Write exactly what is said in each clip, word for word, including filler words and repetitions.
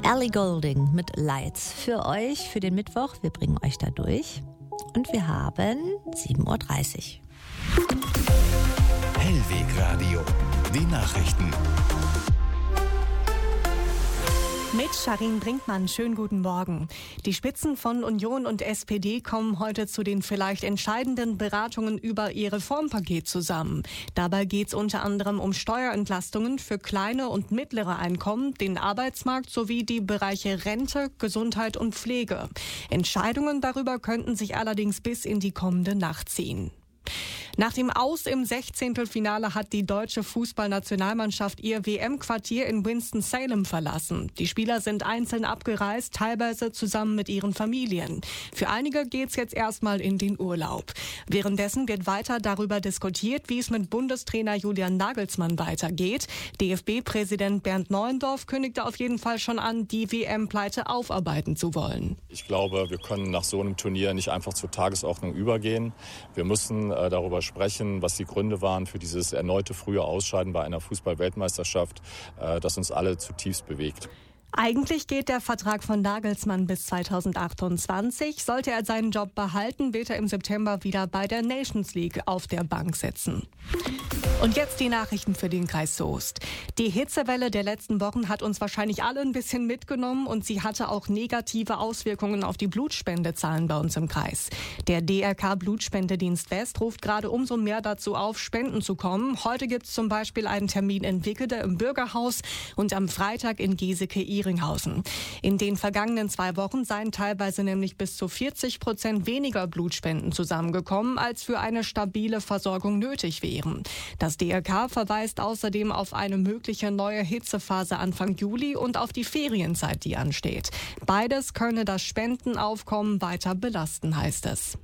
Ellie Goulding mit Lights für euch, für den Mittwoch. Wir bringen euch da durch. Und wir haben sieben Uhr dreißig. Hellweg Radio, die Nachrichten. Mit Sharin Brinkmann, schönen guten Morgen. Die Spitzen von Union und S P D kommen heute zu den vielleicht entscheidenden Beratungen über ihr Reformpaket zusammen. Dabei geht es unter anderem um Steuerentlastungen für kleine und mittlere Einkommen, den Arbeitsmarkt sowie die Bereiche Rente, Gesundheit und Pflege. Entscheidungen darüber könnten sich allerdings bis in die kommende Nacht ziehen. Nach dem Aus im Sechzehntelfinale hat die deutsche Fußballnationalmannschaft ihr W M-Quartier in Winston-Salem verlassen. Die Spieler sind einzeln abgereist, teilweise zusammen mit ihren Familien. Für einige geht's jetzt erstmal in den Urlaub. Währenddessen wird weiter darüber diskutiert, wie es mit Bundestrainer Julian Nagelsmann weitergeht. D F B-Präsident Bernd Neuendorf kündigte auf jeden Fall schon an, die W M-Pleite aufarbeiten zu wollen. Ich glaube, wir können nach so einem Turnier nicht einfach zur Tagesordnung übergehen. Wir müssen äh, darüber sprechen, was die Gründe waren für dieses erneute frühe Ausscheiden bei einer Fußball-Weltmeisterschaft, äh, das uns alle zutiefst bewegt. Eigentlich geht der Vertrag von Nagelsmann bis zweitausendachtundzwanzig. Sollte er seinen Job behalten, wird er im September wieder bei der Nations League auf der Bank sitzen. Und jetzt die Nachrichten für den Kreis Soest. Die Hitzewelle der letzten Wochen hat uns wahrscheinlich alle ein bisschen mitgenommen und sie hatte auch negative Auswirkungen auf die Blutspendezahlen bei uns im Kreis. Der D R K Blutspendedienst West ruft gerade umso mehr dazu auf, spenden zu kommen. Heute gibt es zum Beispiel einen Termin in Wickede im Bürgerhaus und am Freitag in Geseke-Ihringhausen. In den vergangenen zwei Wochen seien teilweise nämlich bis zu vierzig Prozent weniger Blutspenden zusammengekommen, als für eine stabile Versorgung nötig wären. Das D R K verweist außerdem auf eine mögliche neue Hitzephase Anfang Juli und auf die Ferienzeit, die ansteht. Beides könne das Spendenaufkommen weiter belasten, heißt es.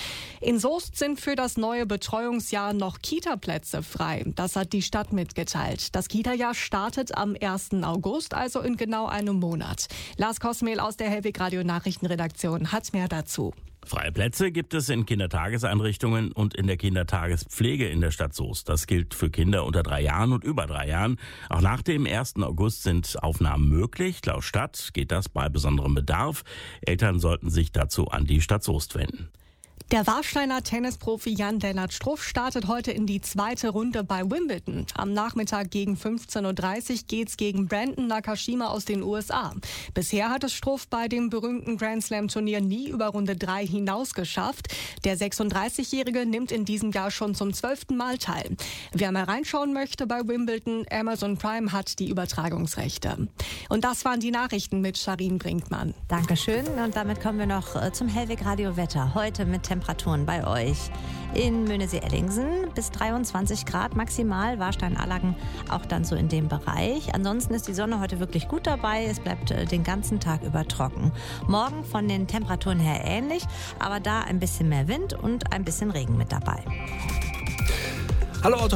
In Soest sind für das neue Betreuungsjahr noch Kita-Plätze frei. Das hat die Stadt mitgeteilt. Das Kita-Jahr startet am ersten August, also in genau einem Monat. Lars Kosmehl aus der Hellweg Radio Nachrichtenredaktion hat mehr dazu. Freie Plätze gibt es in Kindertageseinrichtungen und in der Kindertagespflege in der Stadt Soest. Das gilt für Kinder unter drei Jahren und über drei Jahren. Auch nach dem ersten August sind Aufnahmen möglich. Laut Stadt geht das bei besonderem Bedarf. Eltern sollten sich dazu an die Stadt Soest wenden. Der Warsteiner Tennisprofi Jan-Lennart Struff startet heute in die zweite Runde bei Wimbledon. Am Nachmittag gegen fünfzehn Uhr dreißig geht's gegen Brandon Nakashima aus den U S A. Bisher hat es Struff bei dem berühmten Grand-Slam-Turnier nie über Runde drei hinaus geschafft. Der sechsunddreißigjährige nimmt in diesem Jahr schon zum zwölften Mal teil. Wer mal reinschauen möchte bei Wimbledon, Amazon Prime hat die Übertragungsrechte. Und das waren die Nachrichten mit Sharin Brinkmann. Dankeschön. Und damit kommen wir noch zum Hellweg Radio Wetter. Heute mit Temperaturen bei euch in Möhnesee-Ellingsen bis dreiundzwanzig Grad maximal, Warstein-Allagen auch dann so in dem Bereich. Ansonsten ist die Sonne heute wirklich gut dabei. Es bleibt den ganzen Tag über trocken. Morgen von den Temperaturen her ähnlich, aber da ein bisschen mehr Wind und ein bisschen Regen mit dabei. Hallo Auto